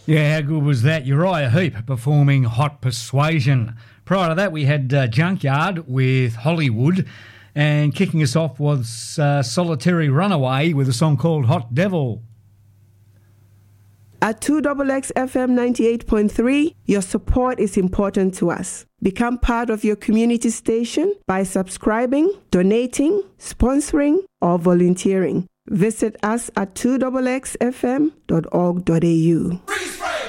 Yeah, how good was that? Uriah Heep performing Hot Persuasion. Prior to that, we had Junkyard with Hollywood, and kicking us off was Solitary Runaway with a song called Hot Devil. At 2XX FM 98.3, your support is important to us. Become part of your community station by subscribing, donating, sponsoring, or volunteering. Visit us at 2XXFM.org.au.